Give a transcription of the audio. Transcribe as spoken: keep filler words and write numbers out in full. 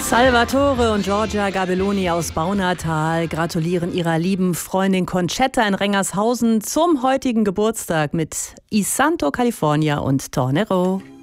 Salvatore und Giorgia Gabelloni aus Baunatal gratulieren ihrer lieben Freundin Concetta in Rengershausen zum heutigen Geburtstag mit I Santo California und Tornero.